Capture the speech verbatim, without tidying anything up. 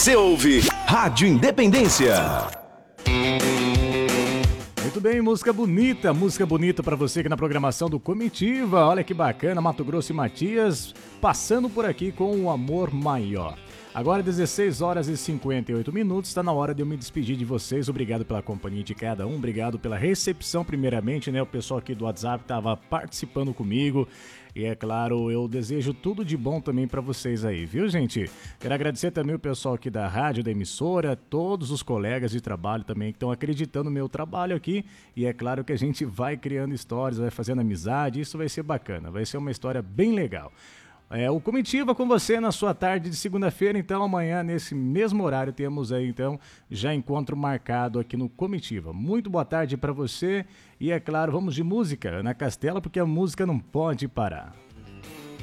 Você ouve Rádio Independência. Muito bem, música bonita, música bonita pra você aqui na programação do Comitiva. Olha que bacana, Mato Grosso e Matias passando por aqui com o Amor Maior. Agora dezesseis horas e cinquenta e oito minutos, está na hora de eu me despedir de vocês. Obrigado pela companhia de cada um, obrigado pela recepção primeiramente, né? O pessoal aqui do WhatsApp estava participando comigo. E é claro, eu desejo tudo de bom também para vocês aí, viu, gente? Quero agradecer também o pessoal aqui da rádio, da emissora, todos os colegas de trabalho também que estão acreditando no meu trabalho aqui. E é claro que a gente vai criando histórias, vai fazendo amizade, isso vai ser bacana, vai ser uma história bem legal. É, o Comitiva com você na sua tarde de segunda-feira, então amanhã nesse mesmo horário temos aí então já encontro marcado aqui no Comitiva. Muito boa tarde para você e é claro, vamos de música na Castela porque a música não pode parar.